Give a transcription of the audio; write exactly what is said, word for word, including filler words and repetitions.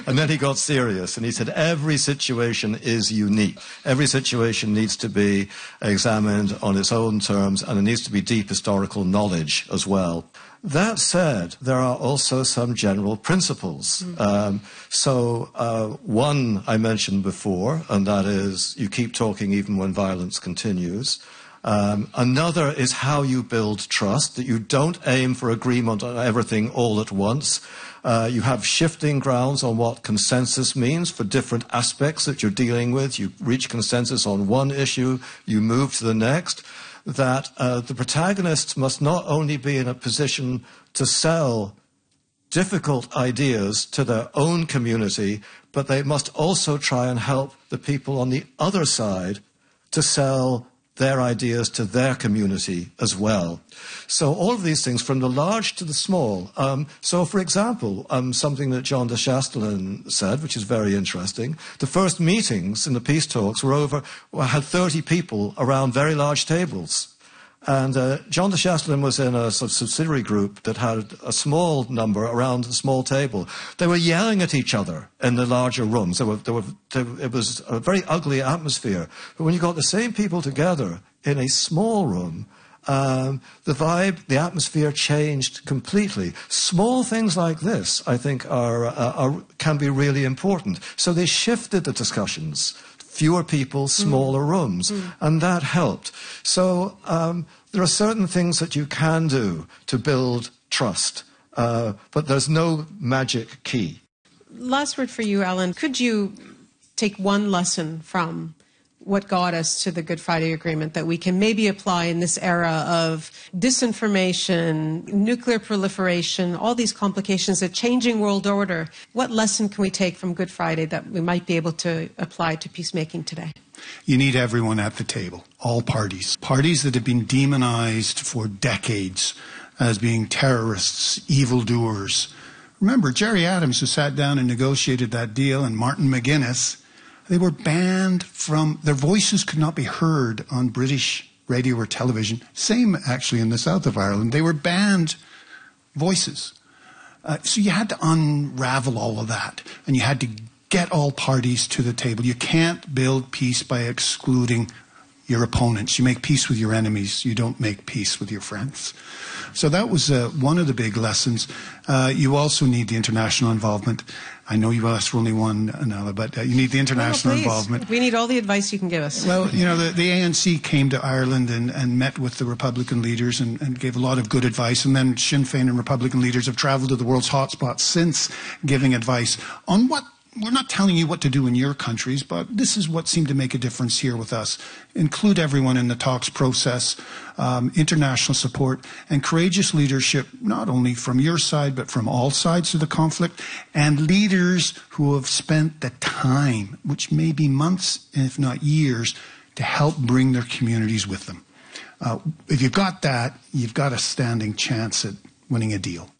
And then he got serious, and he said, every situation is unique. Every situation needs to be examined on its own terms, and it needs to be deep historical knowledge as well. That said, there are also some general principles. Mm-hmm. Um, so uh, one I mentioned before, and that is you keep talking even when violence continues. Um, another is how you build trust, that you don't aim for agreement on everything all at once. Uh, you have shifting grounds on what consensus means for different aspects that you're dealing with. You reach consensus on one issue, you move to the next. That uh, the protagonists must not only be in a position to sell difficult ideas to their own community, but they must also try and help the people on the other side to sell their ideas to their community as well. So all of these things, from the large to the small. Um, so, for example, um, something that John de Chastelain said, which is very interesting, the first meetings in the peace talks were over, well, had thirty people around very large tables. And uh, John de Chastelain was in a sort of subsidiary group that had a small number around a small table. They were yelling at each other in the larger rooms. There were, there were, there, it was a very ugly atmosphere. But when you got the same people together in a small room, um, the vibe, the atmosphere changed completely. Small things like this, I think, are, uh, are can be really important. So they shifted the discussions. Fewer people, smaller mm. rooms, mm. and that helped. So um, there are certain things that you can do to build trust, uh, but there's no magic key. Last word for you, Alan. Could you take one lesson from what got us to the Good Friday Agreement that we can maybe apply in this era of disinformation, nuclear proliferation, all these complications, a changing world order? What lesson can we take from Good Friday that we might be able to apply to peacemaking today? You need everyone at the table, all parties. Parties that have been demonized for decades as being terrorists, evildoers. Remember, Gerry Adams, who sat down and negotiated that deal, and Martin McGuinness, they were banned from, their voices could not be heard on British radio or television. Same, actually, in the south of Ireland. They were banned voices. Uh, so you had to unravel all of that, and you had to get all parties to the table. You can't build peace by excluding your opponents. You make peace with your enemies. You don't make peace with your friends. So that was uh, one of the big lessons. Uh, you also need the international involvement. I know you asked for only one, Nala, but uh, you need the international no, involvement. We need all the advice you can give us. Well, you know, the, the A N C came to Ireland and, and met with the Republican leaders and, and gave a lot of good advice. And then Sinn Féin and Republican leaders have traveled to the world's hotspots since giving advice on what we're not telling you what to do in your countries, but this is what seemed to make a difference here with us. Include everyone in the talks process, um, international support, and courageous leadership, not only from your side, but from all sides of the conflict, and leaders who have spent the time, which may be months, if not years, to help bring their communities with them. Uh, if you've got that, you've got a standing chance at winning a deal.